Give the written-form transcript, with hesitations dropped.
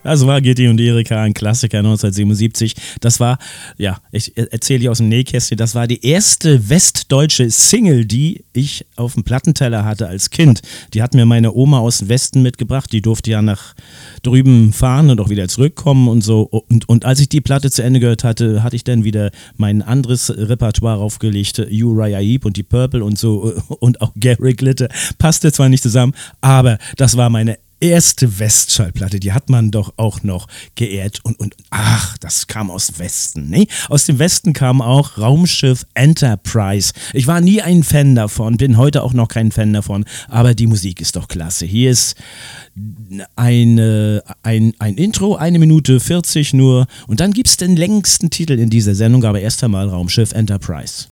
Das war Gitti und Erika, ein Klassiker 1977. Das war, ja, ich erzähle hier aus dem Nähkästchen, das war die erste westdeutsche Single, die ich auf dem Plattenteller hatte als Kind. Die hat mir meine Oma aus dem Westen mitgebracht, die durfte ja nach drüben fahren und auch wieder zurückkommen und so. Und als ich die Platte zu Ende gehört hatte, hatte ich dann wieder mein anderes Repertoire aufgelegt, Uriah Heep und die Purple und so und auch Gary Glitter. Passte zwar nicht zusammen, aber das war meine erste Westschallplatte, die hat man doch auch noch geehrt und ach, das kam aus dem Westen, ne? Aus dem Westen kam auch Raumschiff Enterprise. Ich war nie ein Fan davon, bin heute auch noch kein Fan davon, aber die Musik ist doch klasse. Hier ist ein Intro, 1 Minute 40 nur und dann gibt es den längsten Titel in dieser Sendung, aber erst einmal Raumschiff Enterprise.